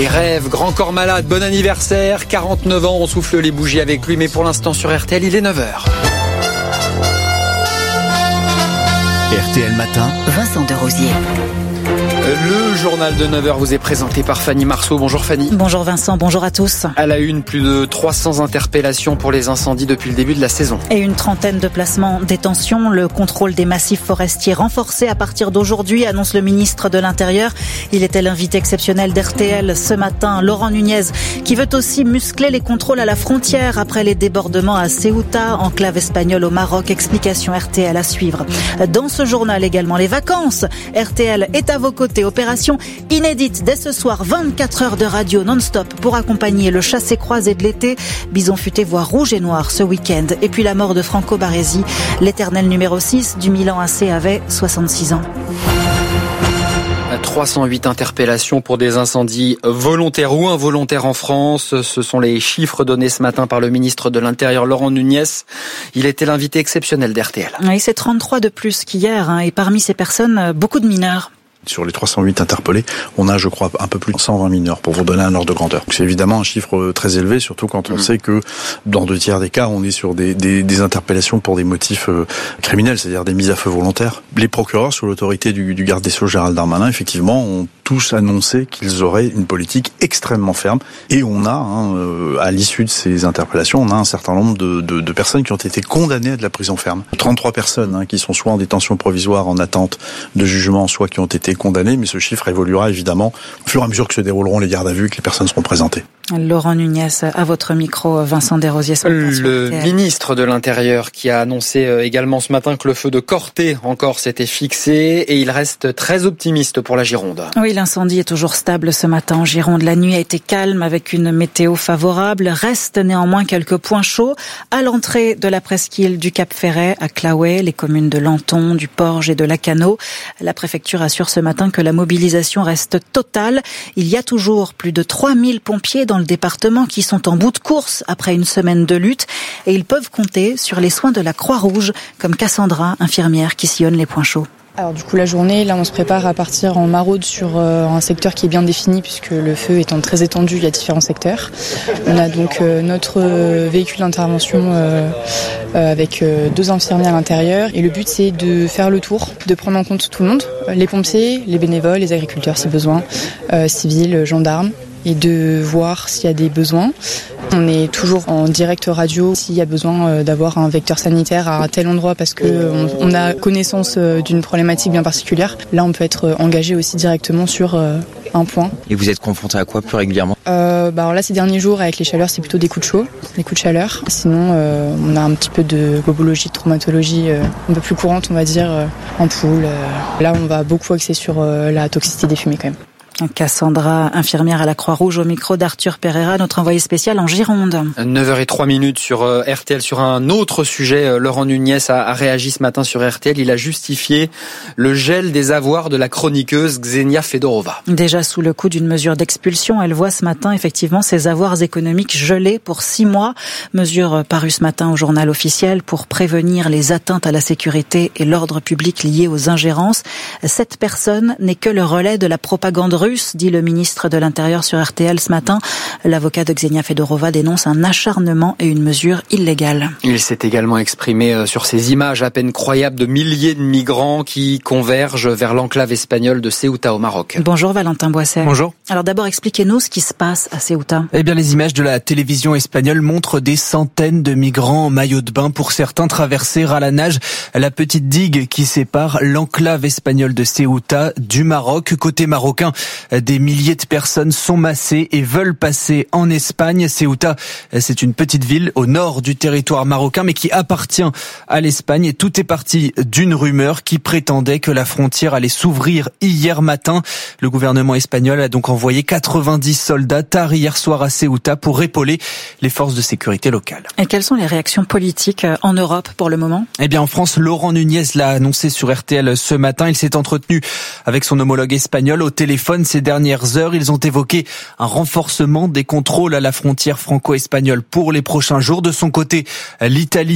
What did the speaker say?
Les rêves, grand corps malade, bon anniversaire, 49 ans, on souffle les bougies avec lui, mais pour l'instant sur RTL, il est 9h. RTL Matin, Vincent Derosier. Le journal de 9h vous est présenté par Fanny Marceau. Bonjour Fanny. Bonjour Vincent, bonjour à tous. À la une, plus de 300 interpellations pour les incendies depuis le début de la saison. Et une trentaine de placements détention. Le contrôle des massifs forestiers renforcé à partir d'aujourd'hui, annonce le ministre de l'Intérieur. Il était l'invité exceptionnel d'RTL ce matin, Laurent Nunez, qui veut aussi muscler les contrôles à la frontière après les débordements à Ceuta, enclave espagnole au Maroc. Explication RTL à suivre. Dans ce journal également, les vacances. RTL est à vos côtés. Opération inédite dès ce soir, 24 heures de radio non-stop pour accompagner le chassé-croisé de l'été. Bison futé voit rouge et noir ce week-end. Et puis la mort de Franco Baresi, l'éternel numéro 6 du Milan AC, avait 66 ans. 308 interpellations pour des incendies volontaires ou involontaires en France. Ce sont les chiffres donnés ce matin par le ministre de l'Intérieur, Laurent Nunez. Il était l'invité exceptionnel d'RTL. Oui, c'est 33 de plus qu'hier. Et parmi ces personnes, beaucoup de mineurs. Sur les 308 interpellés, on a, je crois, un peu plus de 120 mineurs, pour vous donner un ordre de grandeur. C'est évidemment un chiffre très élevé, surtout quand on sait que dans 2 tiers des cas, on est sur des interpellations pour des motifs criminels, c'est-à-dire des mises à feu volontaires. Les procureurs, sous l'autorité du garde des Sceaux Gérald Darmanin, effectivement, ont tous annoncé qu'ils auraient une politique extrêmement ferme. Et on a, à l'issue de ces interpellations, on a un certain nombre de personnes qui ont été condamnées à de la prison ferme. 33 personnes qui sont soit en détention provisoire en attente de jugement, soit qui ont été condamnés, mais ce chiffre évoluera évidemment au fur et à mesure que se dérouleront les gardes à vue et que les personnes seront présentées. Laurent Nunez, à votre micro, Vincent Derosier. Le ministre de l'Intérieur qui a annoncé également ce matin que le feu de Corté encore s'était fixé et il reste très optimiste pour la Gironde. Oui, l'incendie est toujours stable ce matin en Gironde. La nuit a été calme avec une météo favorable. Reste néanmoins quelques points chauds à l'entrée de la presqu'île du Cap Ferret, à Claouet, les communes de Lanton, du Porge et de Lacanau. La préfecture assure ce matin que la mobilisation reste totale. Il y a toujours plus de 3000 pompiers dans le département qui sont en bout de course après une semaine de lutte et ils peuvent compter sur les soins de la Croix-Rouge, comme Cassandra, infirmière qui sillonne les points chauds. Alors du coup la journée, là on se prépare à partir en maraude sur un secteur qui est bien défini puisque le feu étant très étendu, il y a différents secteurs. On a donc notre véhicule d'intervention avec 2 infirmières à l'intérieur et le but c'est de faire le tour, de prendre en compte tout le monde, les pompiers, les bénévoles, les agriculteurs si besoin, civils, gendarmes, et de voir s'il y a des besoins. On est toujours en direct radio s'il y a besoin d'avoir un vecteur sanitaire à tel endroit parce que on a connaissance d'une problématique bien particulière. Là, on peut être engagé aussi directement sur un point. Et vous êtes confronté à quoi plus régulièrement ? Alors là, ces derniers jours, avec les chaleurs, c'est plutôt des coups de chaud, des coups de chaleur. Sinon, on a un petit peu de bobologie, de traumatologie un peu plus courante, on va dire, ampoule. Là, on va beaucoup axer sur la toxicité des fumées quand même. Cassandra, infirmière à la Croix-Rouge, au micro d'Arthur Pereira, notre envoyé spécial en Gironde. 9h03 sur RTL. Sur un autre sujet, Laurent Nunez a réagi ce matin sur RTL. Il a justifié le gel des avoirs de la chroniqueuse Ksenia Fedorova. Déjà sous le coup d'une mesure d'expulsion, elle voit ce matin effectivement ses avoirs économiques gelés pour 6 mois. Mesure parue ce matin au journal officiel pour prévenir les atteintes à la sécurité et l'ordre public liés aux ingérences. Cette personne n'est que le relais de la propagande russe, dit le ministre de l'Intérieur sur RTL ce matin. L'avocat de Ksenia Fedorova dénonce un acharnement et une mesure illégale. Il s'est également exprimé sur ces images à peine croyables de milliers de migrants qui convergent vers l'enclave espagnole de Ceuta au Maroc. Bonjour Valentin Boisset. Bonjour. Alors d'abord expliquez-nous ce qui se passe à Ceuta. Eh bien les images de la télévision espagnole montrent des centaines de migrants en maillot de bain, pour certains traverser à la nage la petite digue qui sépare l'enclave espagnole de Ceuta du Maroc. Côté marocain, des milliers de personnes sont massées et veulent passer en Espagne. Ceuta, c'est une petite ville au nord du territoire marocain, mais qui appartient à l'Espagne. Et tout est parti d'une rumeur qui prétendait que la frontière allait s'ouvrir hier matin. Le gouvernement espagnol a donc envoyé 90 soldats tard hier soir à Ceuta pour épauler les forces de sécurité locales. Et quelles sont les réactions politiques en Europe pour le moment ? Eh bien, en France, Laurent Nunez l'a annoncé sur RTL ce matin. Il s'est entretenu avec son homologue espagnol au téléphone ces dernières heures. Ils ont évoqué un renforcement des contrôles à la frontière franco-espagnole pour les prochains jours. De son côté, l'Italie